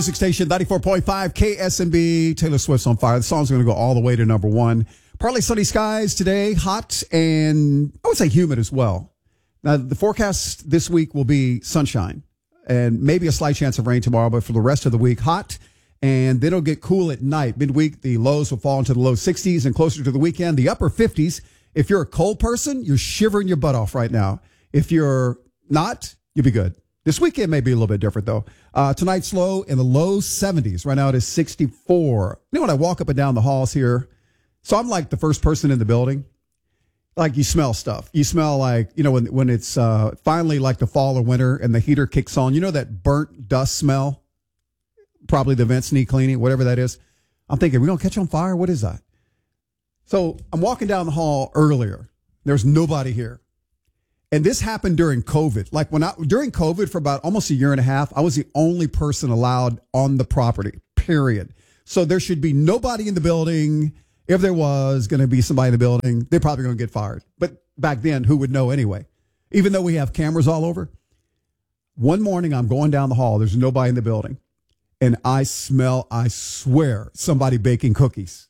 Music station 94.5 KSMB. Taylor Swift's on fire. The song's going to go all the way to number one. Partly sunny skies today, hot and I would say humid as well. Now, the forecast this week will be sunshine and maybe a slight chance of rain tomorrow, but for the rest of the week, hot. And then it'll get cool at night. Midweek, the lows will fall into the low 60s and closer to the weekend, the upper 50s. If you're a cold person, you're shivering your butt off right now. If you're not, you'll be good. This weekend may be a little bit different, though. Tonight's low in the low 70s. Right now it is 64. You know, when I walk up and down the halls here, so I'm like the first person in the building. Like you smell stuff. You smell like, you know, when it's finally like the fall or winter and the heater kicks on. You know that burnt dust smell? Probably the vents need cleaning, whatever that is. I'm thinking, we're going to catch on fire? What is that? So I'm walking down the hall earlier. There's nobody here. And this happened during COVID. Like during COVID for about almost a year and a half, I was the only person allowed on the property, period. So there should be nobody in the building. If there was going to be somebody in the building, they're probably going to get fired. But back then, who would know anyway? Even though we have cameras all over. One morning, I'm going down the hall. There's nobody in the building. And I swear, somebody baking cookies.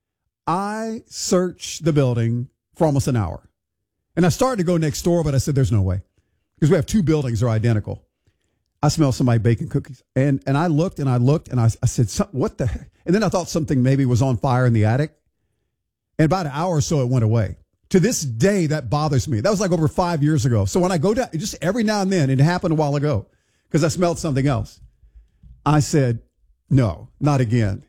I searched the building for almost an hour. And I started to go next door, but I said, there's no way. Because we have two buildings that are identical. I smelled somebody baking cookies. And I looked and I said, what the heck? And then I thought something maybe was on fire in the attic. And about an hour or so, it went away. To this day, that bothers me. That was like over 5 years ago. So when I go down, just every now and then, it happened a while ago, because I smelled something else. I said, no, not again.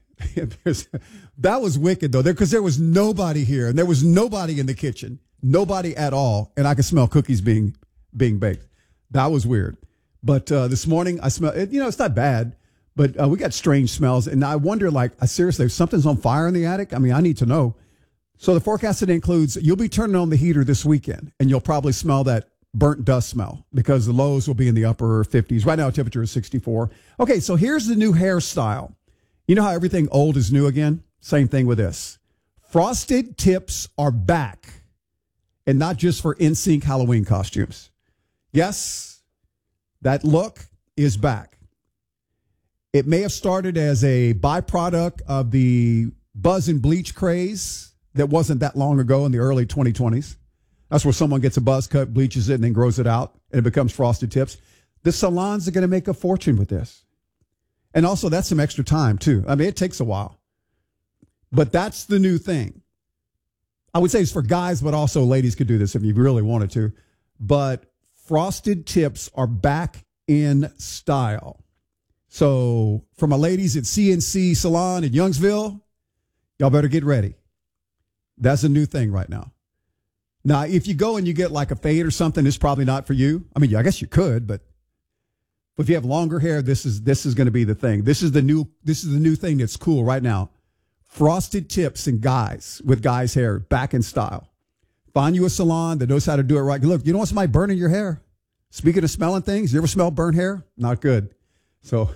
That was wicked, though, because there was nobody here. And there was nobody in the kitchen. Nobody at all, and I could smell cookies being baked. That was weird. But this morning, I smell it. You know, it's not bad, but we got strange smells. And I wonder, like, seriously, if something's on fire in the attic, I mean, I need to know. So the forecast today includes you'll be turning on the heater this weekend, and you'll probably smell that burnt dust smell because the lows will be in the upper 50s. Right now, temperature is 64. Okay, so here's the new hairstyle. You know how everything old is new again? Same thing with this. Frosted tips are back. And not just for NSYNC Halloween costumes. Yes, that look is back. It may have started as a byproduct of the buzz and bleach craze that wasn't that long ago in the early 2020s. That's where someone gets a buzz cut, bleaches it, and then grows it out, and it becomes frosted tips. The salons are going to make a fortune with this. And also, that's some extra time, too. I mean, it takes a while. But that's the new thing. I would say it's for guys, but also ladies could do this if you really wanted to. But frosted tips are back in style. So for my ladies at CNC Salon in Youngsville, y'all better get ready. That's a new thing right now. Now, if you go and you get like a fade or something, it's probably not for you. I mean, I guess you could, but if you have longer hair, this is going to be the thing. This is the new thing that's cool right now. Frosted tips and guys with guys' hair back in style. Find you a salon that knows how to do it right. Look, you don't want somebody burning your hair. Speaking of smelling things, you ever smell burnt hair? Not good. So,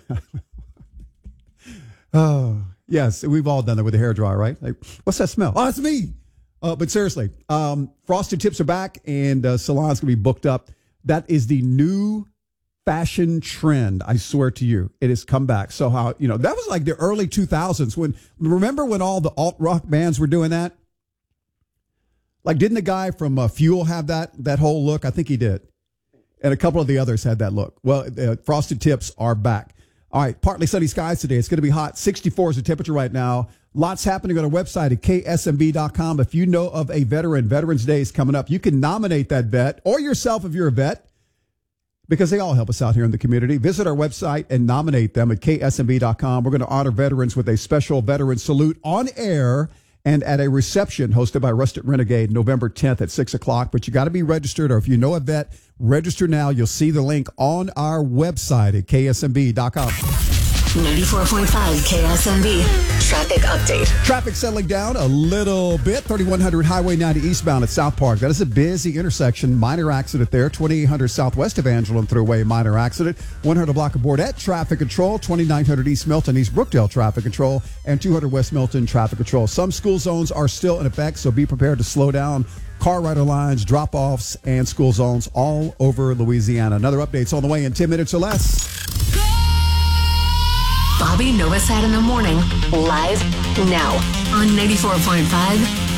oh, yes, we've all done that with a hairdryer, right? Like, what's that smell? Oh, it's me. But seriously, frosted tips are back and salons going to be booked up. That is the new fashion trend. I swear to you, it has come back. So that was like the early 2000s remember when all the alt rock bands were doing that? Like, didn't the guy from Fuel have that whole look? I think he did. And a couple of the others had that look. Well, frosted tips are back. All right. Partly sunny skies today. It's going to be hot. 64 is the temperature right now. Lots happening on our website at ksmb.com. If you know of a veteran, Veterans Day is coming up. You can nominate that vet or yourself if you're a vet, because they all help us out here in the community. Visit our website and nominate them at ksmb.com. We're going to honor veterans with a special veteran salute on air and at a reception hosted by Rusted Renegade November 10th at 6 o'clock. But you got to be registered, or if you know a vet, register now. You'll see the link on our website at ksmb.com. 94.5 KSMB traffic update. Traffic settling down a little bit. 3100 Highway 90 eastbound at South Park. That is a busy intersection. Minor accident there. 2800 southwest of Angelin Thruway. Minor accident. 100 block aboard at traffic control. 2900 East Milton, East Brookdale traffic control. And 200 West Milton traffic control. Some school zones are still in effect, so be prepared to slow down. Car rider lines, drop-offs, and school zones all over Louisiana. Another update's on the way in 10 minutes or less. Bobby Novosad in the morning, live now on 94.5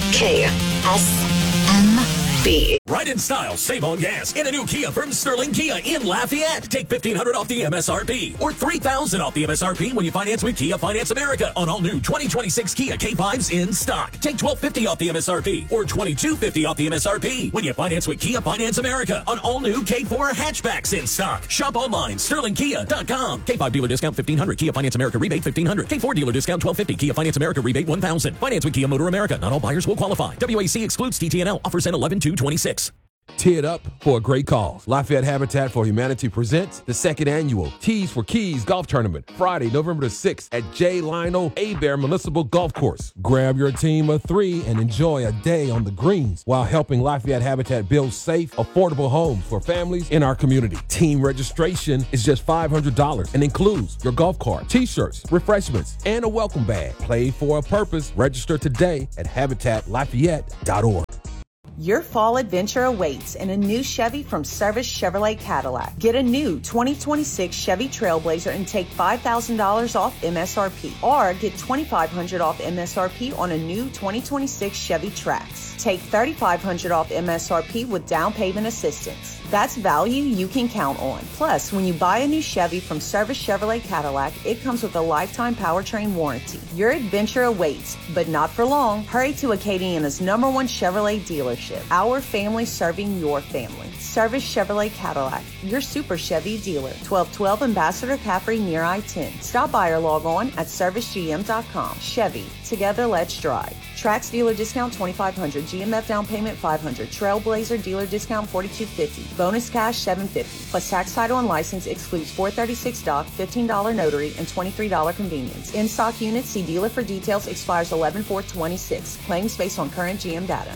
KSMB. Ride in style, save on gas in a new Kia from Sterling Kia in Lafayette. Take $1,500 off the MSRP or $3,000 off the MSRP when you finance with Kia Finance America on all new 2026 Kia K5s in stock. Take $1,250 off the MSRP or $2,250 off the MSRP when you finance with Kia Finance America on all new K4 hatchbacks in stock. Shop online, sterlingkia.com. K5 dealer discount $1,500, Kia Finance America rebate $1,500. K4 dealer discount $1,250, Kia Finance America rebate $1,000. Finance with Kia Motor America. Not all buyers will qualify. WAC excludes TTNL. Offers end 11/2/26. Tee it up for a great cause. Lafayette Habitat for Humanity presents the second annual Tees for Keys Golf Tournament, Friday, November the 6th at J. Lionel Hebert Municipal Golf Course. Grab your team of 3 and enjoy a day on the greens while helping Lafayette Habitat build safe, affordable homes for families in our community. Team registration is just $500 and includes your golf cart, t-shirts, refreshments, and a welcome bag. Play for a purpose. Register today at habitatlafayette.org. Your fall adventure awaits in a new Chevy from Service Chevrolet Cadillac. Get a new 2026 Chevy Trailblazer and take $5,000 off MSRP. Or get $2,500 off MSRP on a new 2026 Chevy Trax. Take $3,500 off MSRP with down payment assistance. That's value you can count on. Plus, when you buy a new Chevy from Service Chevrolet Cadillac, it comes with a lifetime powertrain warranty. Your adventure awaits, but not for long. Hurry to Acadiana's #1 Chevrolet dealership. Our family serving your family. Service Chevrolet Cadillac, your super Chevy dealer. 1212 Ambassador Caffrey near I-10. Stop by or log on at servicegm.com. Chevy, together let's drive. Trax dealer discount $2,500. GMF down payment $500. Trailblazer dealer discount $4,250. Bonus cash $750. Plus tax, title, and license excludes $436 doc, $15 notary, and $23 convenience. In stock units, see dealer for details. Expires 11/4/26. Claims based on current GM data.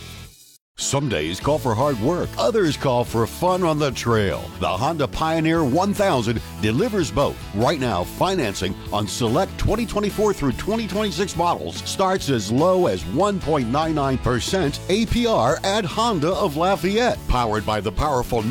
Some days call for hard work, others call for fun on the trail. The Honda Pioneer 1000 delivers both. Right now, financing on select 2024 through 2026 models starts as low as 1.99% APR at Honda of Lafayette. Powered by the powerful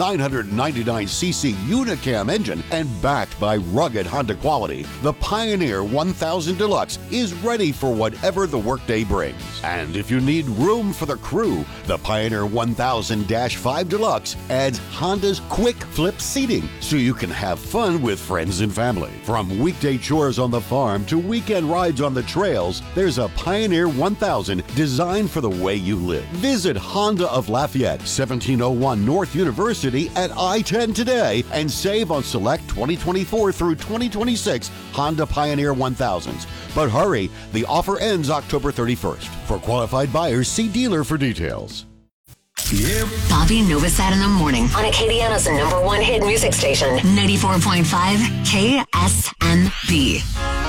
999cc Unicam engine and backed by rugged Honda quality, the Pioneer 1000 Deluxe is ready for whatever the workday brings. And if you need room for the crew, the Pioneer 1000-5 Deluxe adds Honda's quick flip seating so you can have fun with friends and family. From weekday chores on the farm to weekend rides on the trails, there's a Pioneer 1000 designed for the way you live. Visit Honda of Lafayette, 1701 North University at I-10 today and save on select 2024 through 2026 Honda Pioneer 1000s. But hurry, the offer ends October 31st. For qualified buyers, see dealer for details. Yep. Bobby Novosad in the morning on Acadiana's #1 hit music station, 94.5 KSMB.